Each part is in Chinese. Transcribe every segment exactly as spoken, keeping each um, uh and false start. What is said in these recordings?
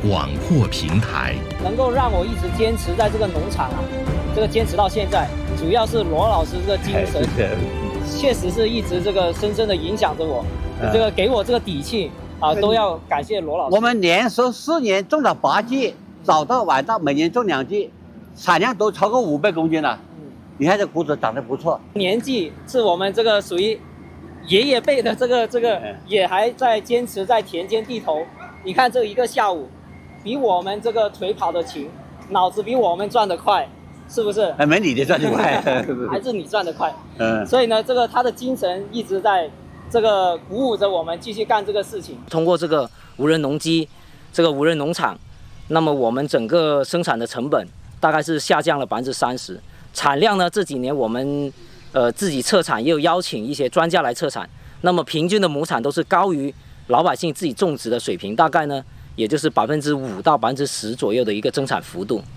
广阔平台。 能够让我一直坚持在这个农场啊，这个坚持到现在，主要是罗老师这个精神，确实是一直这个深深的影响着我，这个给我这个底气啊，都要感谢罗老师。 我们连收四年种了八季，早到晚到每年种两季，产量都超过五百公斤了。你看这谷子长得不错， 年纪是我们这个属于爷爷辈的，这个这个也还在坚持在田间地头。你看这一个下午，比我们这个腿跑得勤，脑子比我们转得快，是不是？ 哎，没你的转得快， 还是你转得快。 嗯。 所以呢，这个他的精神一直在这个鼓舞着我们继续干这个事情。通过这个无人农机，这个无人农场，那么我们整个生产的成本大概是下降了百分之三十。产量呢，这几年我们呃自己测产，也有邀请一些专家来测产。那么平均的亩产都是高于老百姓自己种植的水平，大概呢也就是百分之五到百分之十左右的一个增产幅度。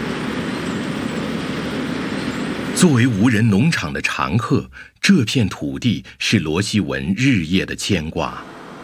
作为无人农场的常客，这片土地是罗希文日夜的牵挂。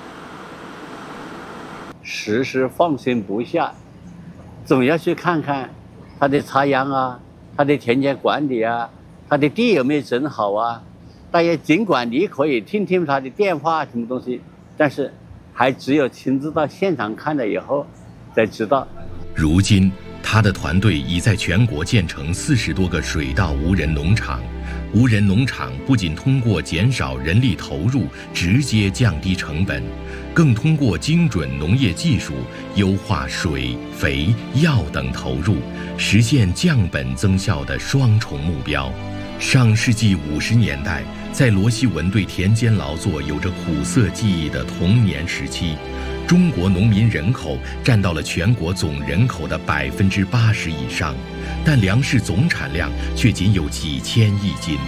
时时放心不下，总要去看看他的插秧啊，他的田间管理啊，他的地有没有整好啊。大家尽管你可以听听他的电话什么东西，但是还只有亲自到现场看了以后才知道。 如今他的团队已在全国建成四十多个水稻无人农场。无人农场不仅通过减少人力投入直接降低成本，更通过精准农业技术优化水、肥、药等投入，实现降本增效的双重目标。上世纪五十年代，在罗希文对田间劳作有着苦涩记忆的童年时期，中国农民人口占到了全国总人口的百分之八十以上，但粮食总产量却仅有几千亿斤。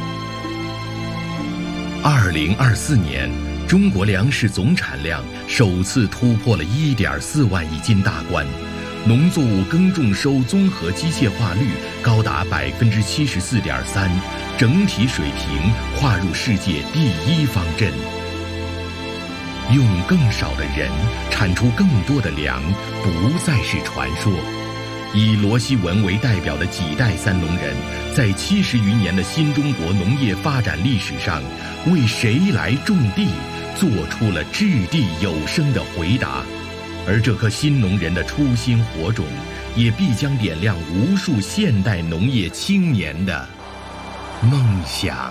二零二四年，中国粮食总产量首次突破了一点四万亿斤大关，农作物耕种收综合机械化率高达百分之七十四点三，整体水平跨入世界第一方阵。用更少的人产出更多的粮，不再是传说。以罗希文为代表的几代三农人，在七十余年的新中国农业发展历史上，为谁来种地做出了掷地有声的回答。而这颗新农人的初心火种，也必将点亮无数现代农业青年的梦想。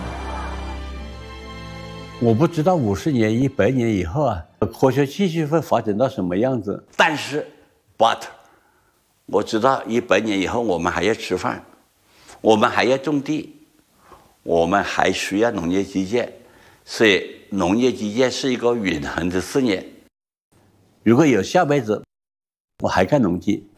我不知道五十年、一百年以后啊，科学技术会发展到什么样子。但是 ，but， 我知道一百年以后我们还要吃饭，我们还要种地，我们还需要农业基建，所以农业基建是一个永恒的事业。如果有下辈子，我还干农机。